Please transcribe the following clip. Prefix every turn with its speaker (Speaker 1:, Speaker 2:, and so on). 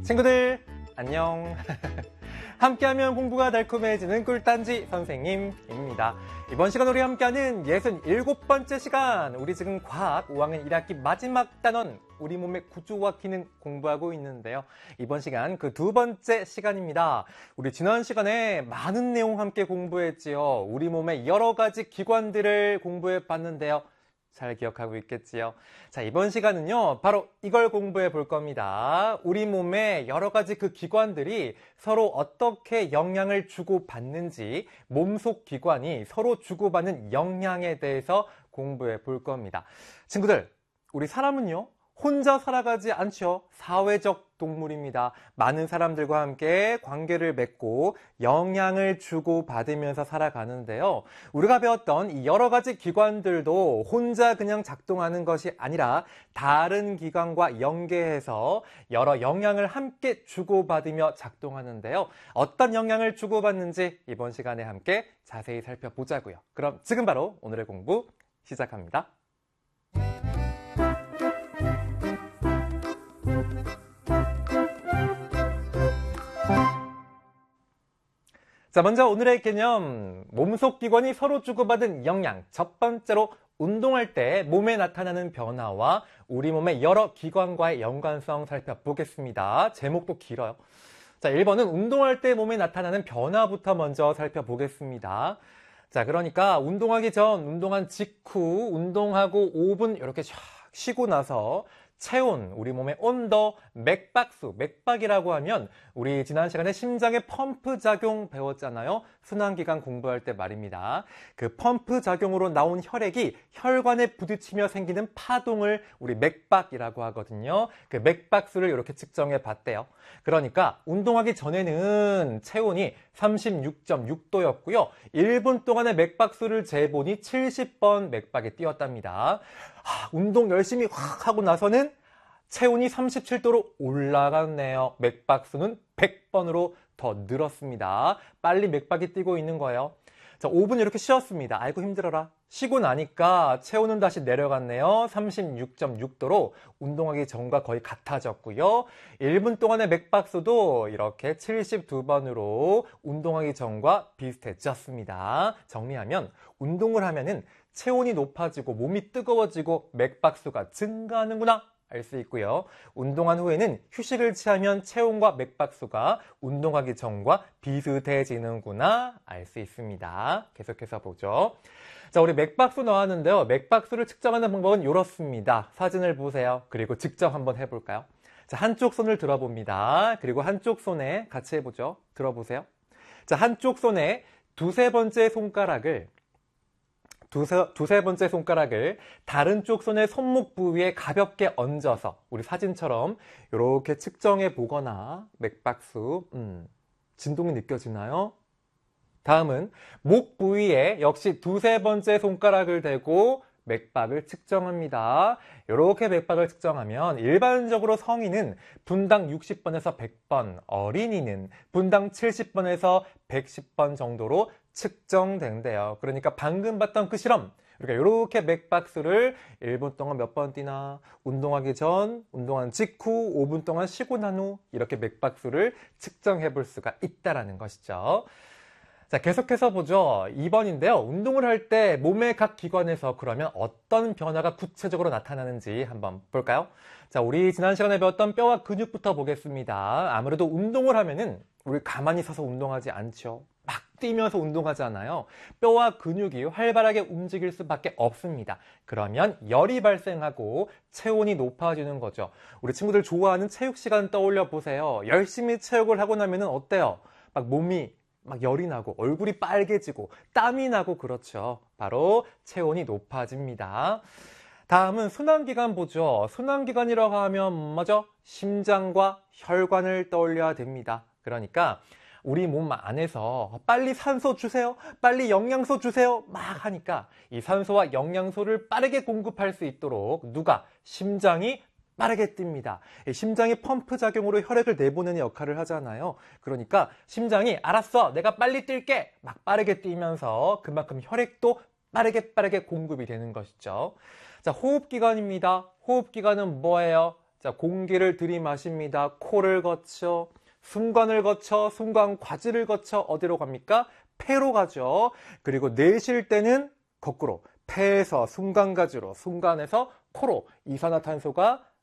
Speaker 1: 친구들 안녕. 함께하면 공부가 달콤해지는 꿀단지 선생님입니다. 이번 시간 우리 함께하는 67번째 시간, 우리 지금 과학 5학년 1학기 마지막 단원 우리 몸의 구조와 기능 공부하고 있는데요. 이번 시간 그 두 번째 시간입니다. 우리 지난 시간에 많은 내용 함께 공부했지요. 우리 몸의 여러 가지 기관들을 공부해 봤는데요. 잘 기억하고 있겠지요? 자, 이번 시간은요, 바로 이걸 공부해 볼 겁니다. 우리 몸의 여러 가지 그 기관들이 서로 어떻게 영향을 주고받는지, 몸속 기관이 서로 주고받는 영향에 대해서 공부해 볼 겁니다. 친구들, 우리 사람은요, 혼자 살아가지 않죠. 사회적 동물입니다. 많은 사람들과 함께 관계를 맺고 영향을 주고받으면서 살아가는데요. 우리가 배웠던 이 여러 가지 기관들도 혼자 그냥 작동하는 것이 아니라 다른 기관과 연계해서 여러 영향을 함께 주고받으며 작동하는데요. 어떤 영향을 주고받는지 이번 시간에 함께 자세히 살펴보자고요. 그럼 지금 바로 오늘의 공부 시작합니다. 자, 먼저 오늘의 개념, 몸속 기관이 서로 주고받은 영향. 첫 번째로 운동할 때 몸에 나타나는 변화와 우리 몸의 여러 기관과의 연관성 살펴보겠습니다. 제목도 길어요. 자, 1번은 운동할 때 몸에 나타나는 변화부터 먼저 살펴보겠습니다. 자, 그러니까 운동하기 전, 운동한 직후, 운동하고 5분 이렇게 쫙 쉬고 나서 체온, 우리 몸의 온도, 맥박수, 맥박이라고 하면 우리 지난 시간에 심장의 펌프 작용 배웠잖아요. 순환기관 공부할 때 말입니다. 그 펌프 작용으로 나온 혈액이 혈관에 부딪히며 생기는 파동을 우리 맥박이라고 하거든요. 그 맥박수를 이렇게 측정해 봤대요. 그러니까 운동하기 전에는 체온이 36.6도였고요. 1분 동안의 맥박수를 재보니 70번 맥박이 뛰었답니다. 운동 열심히 확 하고 나서는 체온이 37도로 올라갔네요. 맥박수는 100번으로 더 늘었습니다. 빨리 맥박이 뛰고 있는 거예요. 자, 5분 이렇게 쉬었습니다. 아이고 힘들어라. 쉬고 나니까 체온은 다시 내려갔네요. 36.6도로 운동하기 전과 거의 같아졌고요. 1분 동안의 맥박수도 이렇게 72번으로 운동하기 전과 비슷해졌습니다. 정리하면 운동을 하면은 체온이 높아지고 몸이 뜨거워지고 맥박수가 증가하는구나 알 수 있고요. 운동한 후에는 휴식을 취하면 체온과 맥박수가 운동하기 전과 비슷해지는구나 알 수 있습니다. 계속해서 보죠. 자, 우리 맥박수 나왔는데요. 맥박수를 측정하는 방법은 이렇습니다. 사진을 보세요. 그리고 직접 한번 해볼까요? 자, 한쪽 손을 들어봅니다. 그리고 한쪽 손에 같이 해보죠. 들어보세요. 자, 한쪽 손에 두세 번째 손가락을 다른 쪽 손의 손목 부위에 가볍게 얹어서 우리 사진처럼 이렇게 측정해 보거나 맥박수, 진동이 느껴지나요? 다음은 목 부위에 역시 두세 번째 손가락을 대고 맥박을 측정합니다. 이렇게 맥박을 측정하면 일반적으로 성인은 분당 60번에서 100번, 어린이는 분당 70번에서 110번 정도로 측정된대요. 그러니까 방금 봤던 그 실험, 그러니까 이렇게 맥박수를 1분 동안 몇 번 뛰나, 운동하기 전, 운동한 직후, 5분 동안 쉬고 난 후 이렇게 맥박수를 측정해 볼 수가 있다는 것이죠. 자, 계속해서 보죠. 2번인데요. 운동을 할 때 몸의 각 기관에서 그러면 어떤 변화가 구체적으로 나타나는지 한번 볼까요? 자, 우리 지난 시간에 배웠던 뼈와 근육부터 보겠습니다. 아무래도 운동을 하면은 우리 가만히 서서 운동하지 않죠. 막 뛰면서 운동하잖아요. 뼈와 근육이 활발하게 움직일 수밖에 없습니다. 그러면 열이 발생하고 체온이 높아지는 거죠. 우리 친구들 좋아하는 체육 시간 떠올려 보세요. 열심히 체육을 하고 나면은 어때요? 막 몸이 막 열이 나고 얼굴이 빨개지고 땀이 나고 그렇죠. 바로 체온이 높아집니다. 다음은 순환기관 보죠. 순환기관이라고 하면 뭐죠? 심장과 혈관을 떠올려야 됩니다. 그러니까 우리 몸 안에서 빨리 산소 주세요, 빨리 영양소 주세요 막 하니까 이 산소와 영양소를 빠르게 공급할 수 있도록 누가? 심장이 빠르게 뜁니다. 심장이 펌프 작용으로 혈액을 내보내는 역할을 하잖아요. 그러니까 심장이 알았어, 내가 빨리 뛸게 막 빠르게 뛰면서 그만큼 혈액도 빠르게 공급이 되는 것이죠. 자, 호흡기관입니다. 호흡기관은 뭐예요? 자, 공기를 들이마십니다. 코를 거쳐, 순관을 거쳐, 순관과지를 거쳐 어디로 갑니까? 폐로 가죠. 그리고 내쉴 때는 거꾸로 폐에서 순관과지로, 순관에서 코로 이산화탄소가